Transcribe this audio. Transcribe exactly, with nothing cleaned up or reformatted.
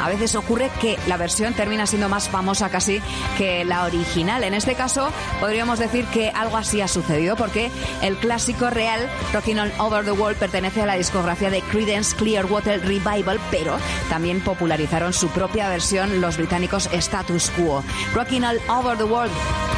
a veces ocurre que la versión termina siendo más famosa casi que la original. En este caso, podríamos decir que algo así ha sucedido, porque el clásico real, Rockin' All Over the World, pertenece a la discografía de Creedence Clearwater Revival, pero también popularizaron su propia versión los británicos Status Quo. Rockin' All Over the World